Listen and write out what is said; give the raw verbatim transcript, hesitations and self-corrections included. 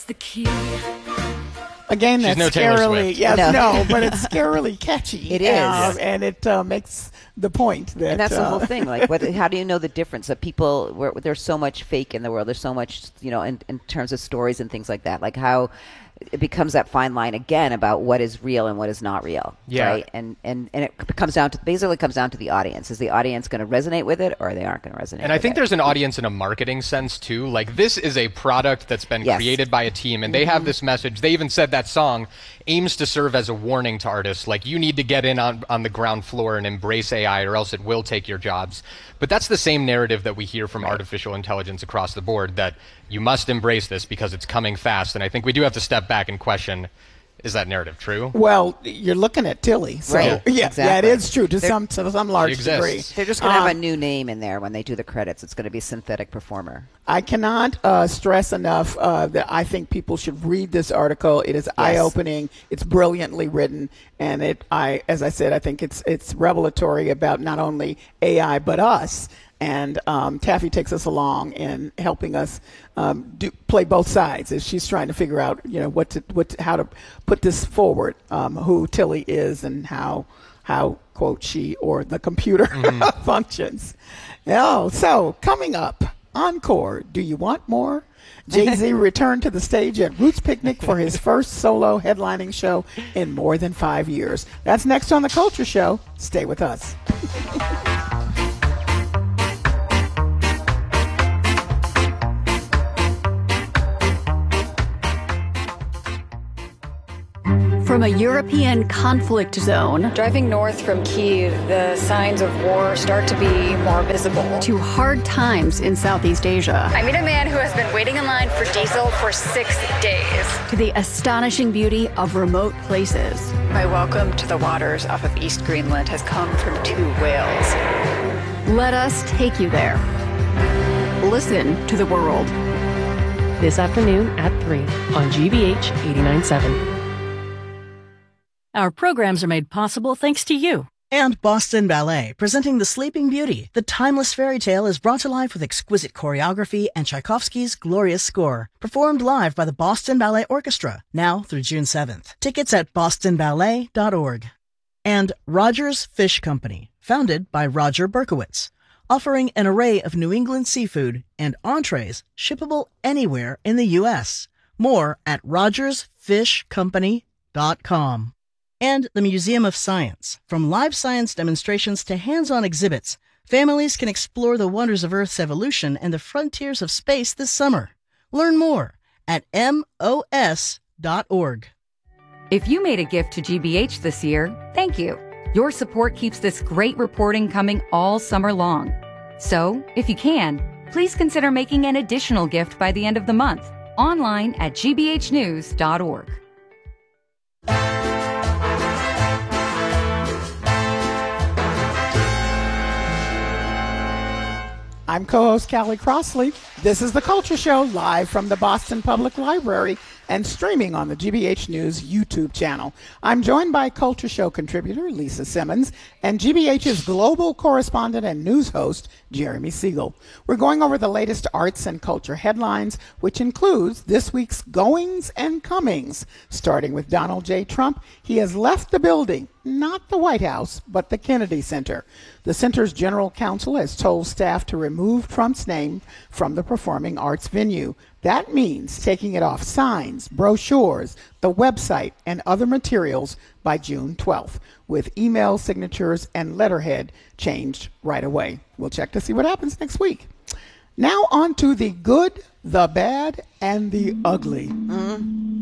the key? Again, that's no Taylor scarily, Swift. yes, No. no, but it's scarily catchy. It is. um, and it uh, makes the point that. And that's the uh, whole thing. Like, what, how do you know the difference? That people, where, there's so much fake in the world. There's so much, you know, in, in terms of stories and things like that. Like how it becomes that fine line again about what is real and what is not real. Yeah. Right. And and and it comes down to basically comes down to the audience. Is the audience going to resonate with it, or they aren't going to resonate? And I with think it? there's an audience in a marketing sense too. Like, this is a product that's been Yes. created by a team, and they have this message. They even said that song aims to serve as a warning to artists. Like, you need to get in on, on the ground floor and embrace A I, or else it will take your jobs. But that's the same narrative that we hear from Right. artificial intelligence across the board, that you must embrace this because it's coming fast. And I think we do have to step back and question, is that narrative true? Well, you're looking at Tilly. So, Right, yeah, yeah, exactly. it is true to They're- some to some large She exists. degree. They're just going to have Um, a new name in there when they do the credits. It's going to be Synthetic Performer. I cannot uh, stress enough uh, that I think people should read this article. It is eye-opening. It's brilliantly written, and it. I, as I said, I think it's it's revelatory about not only A I but us. And um, Taffy takes us along in helping us um, do, play both sides as she's trying to figure out, you know, what to what to, how to put this forward, um, who Tilly is and how how quote she or the computer mm-hmm. functions. Oh, so coming up. Encore, do you want more? Jay-Z returned to the stage at Roots Picnic for his first solo headlining show in more than five years. That's next on The Culture Show. Stay with us. From a European conflict zone Driving north from Kyiv, the signs of war start to be more visible. to hard times in Southeast Asia, I meet a man who has been waiting in line for diesel for six days. to the astonishing beauty of remote places. My welcome to the waters off of East Greenland has come from two whales. Let us take you there. Listen to the world. This afternoon at three on G B H eighty-nine point seven. Our programs are made possible thanks to you. And Boston Ballet, presenting The Sleeping Beauty. The timeless fairy tale is brought to life with exquisite choreography and Tchaikovsky's glorious score. Performed live by the Boston Ballet Orchestra, now through June seventh. Tickets at boston ballet dot org. And Rogers Fish Company, founded by Roger Berkowitz, offering an array of New England seafood and entrees shippable anywhere in the U S. More at rogers fish company dot com. And the Museum of Science. From live science demonstrations to hands-on exhibits, families can explore the wonders of Earth's evolution and the frontiers of space this summer. Learn more at M O S dot org. If you made a gift to G B H this year, thank you. Your support keeps this great reporting coming all summer long. So, if you can, please consider making an additional gift by the end of the month, online at g b h news dot org. I'm co-host Callie Crossley. This is The Culture Show, live from the Boston Public Library and streaming on the G B H News YouTube channel. I'm joined by Culture Show contributor Lisa Simmons and G B H's global correspondent and news host Jeremy Siegel. We're going over the latest arts and culture headlines, which includes this week's goings and comings. Starting with Donald J. Trump, he has left the building, not the White House, but the Kennedy Center. The center's general counsel has told staff to remove Trump's name from the performing arts venue. That means taking it off signs, brochures, the website, and other materials by June twelfth, with email signatures and letterhead changed right away. We'll check to see what happens next week. Now on to the good, the bad, and the ugly. Mm-hmm.